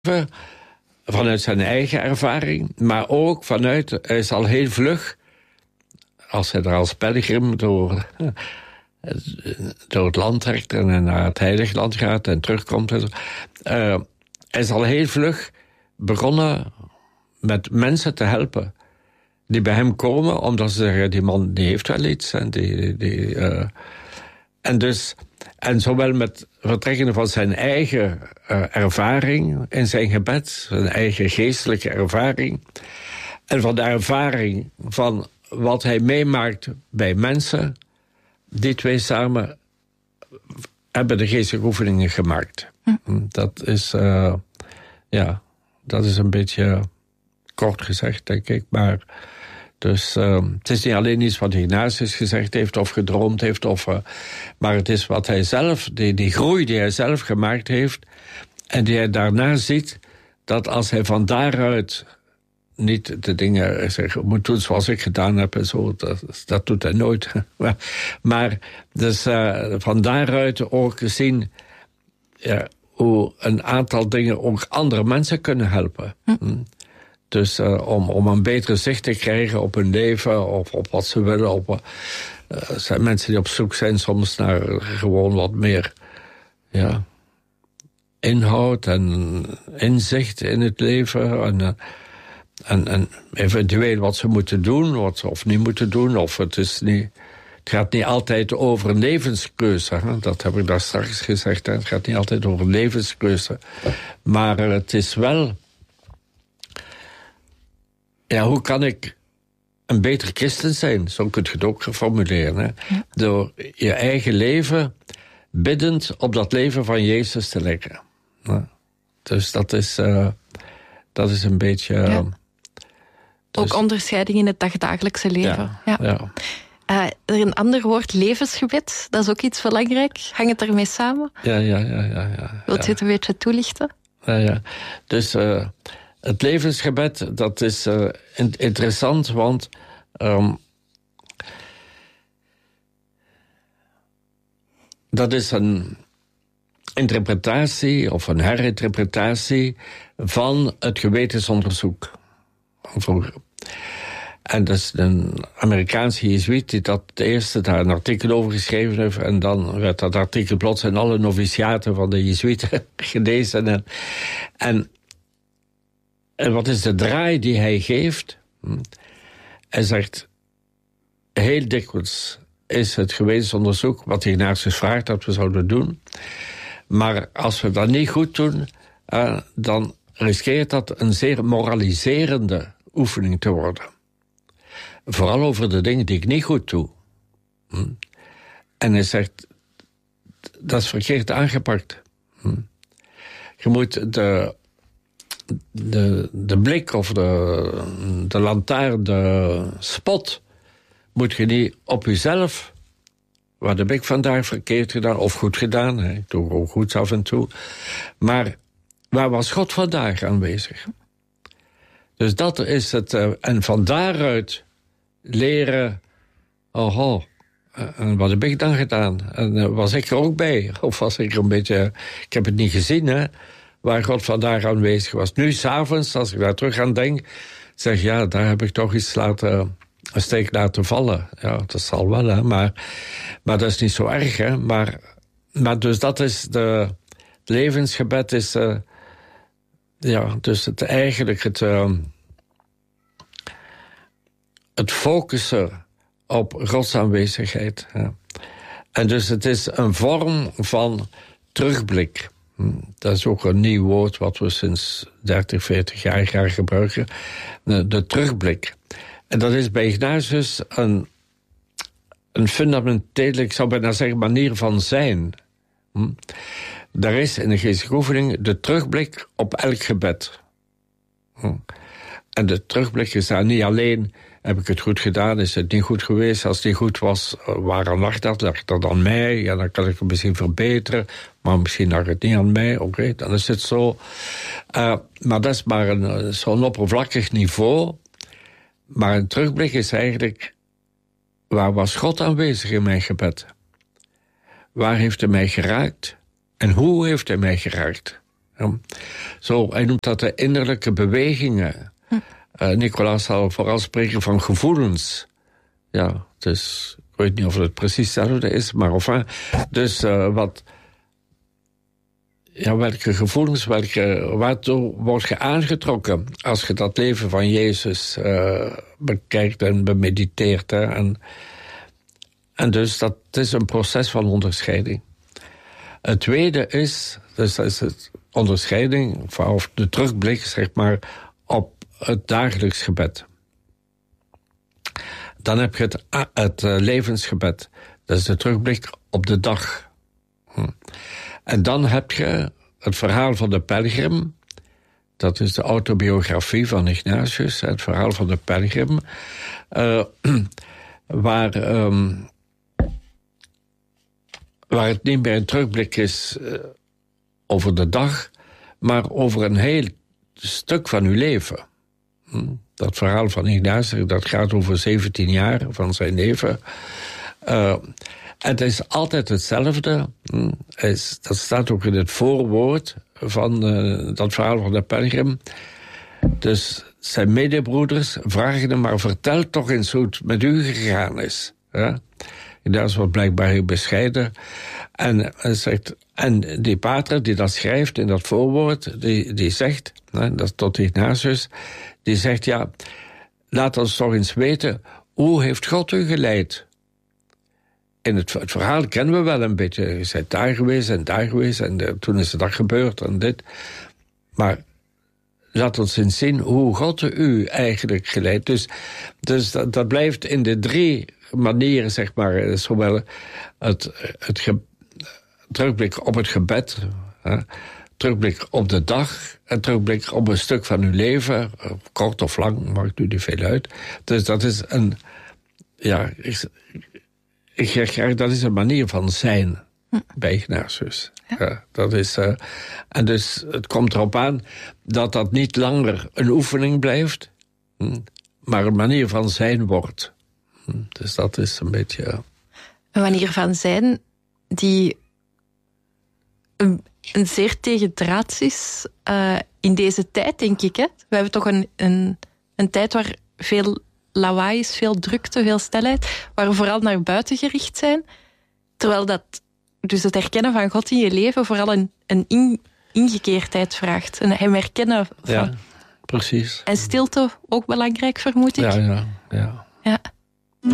vanuit zijn eigen ervaring, maar ook vanuit, hij is al heel vlug, als hij er als pelgrim door het land trekt en naar het heilige land gaat en terugkomt. Hij is al heel vlug begonnen met mensen te helpen die bij hem komen, omdat ze zeggen, die man die heeft wel iets. En zowel met vertrekken van zijn eigen ervaring in zijn gebed, zijn eigen geestelijke ervaring, en van de ervaring van wat hij meemaakt bij mensen, die twee samen hebben de geestelijke oefeningen gemaakt. Dat is, dat is een beetje kort gezegd, denk ik, maar dus het is niet alleen iets wat Ignatius gezegd heeft of gedroomd heeft, maar het is wat hij zelf, die groei die hij zelf gemaakt heeft en die hij daarna ziet, dat als hij van daaruit niet de dingen zeggen, moet doen zoals ik gedaan heb en zo, dat doet hij nooit. Maar dus van daaruit ook zien hoe een aantal dingen ook andere mensen kunnen helpen. Dus om een betere zicht te krijgen op hun leven of op wat ze willen. Zijn mensen die op zoek zijn soms naar gewoon wat meer inhoud en inzicht in het leven. En eventueel wat ze moeten doen, wat ze of niet moeten doen. Of het gaat niet altijd over een levenskeuze. Hè? Dat heb ik daar straks gezegd. Hè? Het gaat niet altijd over een levenskeuze. Maar het is wel, hoe kan ik een beter christen zijn? Zo kun je het ook formuleren. Hè? Ja. Door je eigen leven biddend op dat leven van Jezus te leggen. Dus dat is een beetje... Dus, ook onderscheiding in het dagdagelijkse leven. Ja. Er een ander woord, levensgebed, dat is ook iets belangrijk. Hangt het ermee samen? Ja. Wilt je het een beetje toelichten? Ja. Dus het levensgebed, dat is interessant, want dat is een interpretatie of een herinterpretatie van het gewetensonderzoek. Vroeger. En dat is een Amerikaanse jezuïet die dat de eerste daar een artikel over geschreven heeft. En dan werd dat artikel plots in alle noviciaten van de jezuïeten gelezen. En wat is de draai die hij geeft? Hij zegt, heel dikwijls is het gewetensonderzoek wat Ignatius vraagt dat we zouden doen. Maar als we dat niet goed doen, dan riskeert dat een zeer moraliserende oefening te worden. Vooral over de dingen die ik niet goed doe. En hij zegt, dat is verkeerd aangepakt. Je moet de blik of de lantaarn, de spot, moet je niet op jezelf, wat heb ik vandaag verkeerd gedaan of goed gedaan, hè? Ik doe ook goed af en toe, maar waar was God vandaag aanwezig? Dus dat is het. En van daaruit leren, en wat heb ik dan gedaan? En was ik er ook bij? Of was ik er een beetje... Ik heb het niet gezien, hè, waar God vandaag aanwezig was. Nu, 's avonds, als ik daar terug aan denk, zeg daar heb ik toch iets een steek laten vallen. Ja, dat zal wel, hè, maar dat is niet zo erg, hè. Maar dus dat is het levensgebed is... dus het focussen op Gods aanwezigheid. Ja. En dus het is een vorm van terugblik. Dat is ook een nieuw woord wat we sinds 30, 40 jaar graag gebruiken. De terugblik. En dat is bij Ignatius een fundamentele, ik zou bijna zeggen, manier van zijn. Daar is in de geestelijke oefening de terugblik op elk gebed. En de terugblik is daar niet alleen, heb ik het goed gedaan, is het niet goed geweest? Als het niet goed was, waaraan lag dat aan mij? Ja, dan kan ik het misschien verbeteren, maar misschien lag het niet aan mij. Oké, dan is het zo. Maar dat is maar zo'n oppervlakkig niveau. Maar een terugblik is eigenlijk, waar was God aanwezig in mijn gebed? Waar heeft hij mij geraakt? En hoe heeft hij mij geraakt? Ja. Zo, hij noemt dat de innerlijke bewegingen. Nicolaas zal vooral spreken van gevoelens. Ja, dus ik weet niet of het precies hetzelfde is, maar enfin. Dus welke gevoelens, waartoe word je aangetrokken als je dat leven van Jezus bekijkt en bemediteert. Hè? En dus dat is een proces van onderscheiding. Het tweede is, dus dat is het onderscheiding, of de terugblik, zeg maar, op het dagelijks gebed. Dan heb je het levensgebed. Dat is de terugblik op de dag. En dan heb je het verhaal van de pelgrim. Dat is de autobiografie van Ignatius. Het verhaal van de pelgrim. Waar het niet meer een terugblik is over de dag, maar over een heel stuk van uw leven. Dat verhaal van Ignatius, dat gaat over 17 jaar van zijn leven. Het is altijd hetzelfde. Dat staat ook in het voorwoord van dat verhaal van de pelgrim. Dus zijn medebroeders vragen hem, maar vertel toch eens hoe het met u gegaan is. Ja? Dat wordt blijkbaar heel bescheiden. En die pater die dat schrijft in dat voorwoord, die zegt, dat is tot Ignatius, die zegt, ja, laat ons toch eens weten, hoe heeft God u geleid? In het verhaal kennen we wel een beetje. Je bent daar geweest en daar geweest en toen is dat gebeurd en dit. Maar laat ons eens zien hoe God u eigenlijk geleidt. Dus dat blijft in de 3 manieren, zeg maar. Zowel het terugblik op het gebed, terugblik op de dag en terugblik op een stuk van uw leven. Kort of lang, maakt u niet veel uit. Dus dat is een... Ja, ik zeg graag, dat is een manier van zijn bij Ignatius. Ja, dat is, en dus het komt erop aan dat dat niet langer een oefening blijft, maar een manier van zijn wordt. Dus dat is een beetje... Een manier van zijn die een zeer tegendraads is in deze tijd, denk ik. Hè? We hebben toch een tijd waar veel lawaai is, veel drukte, veel snelheid, waar we vooral naar buiten gericht zijn. Terwijl dat, dus het herkennen van God in je leven vooral een ingekeerdheid vraagt. Hem herkennen van... Ja, precies. En stilte ook belangrijk, vermoed ik. Ja. Ja.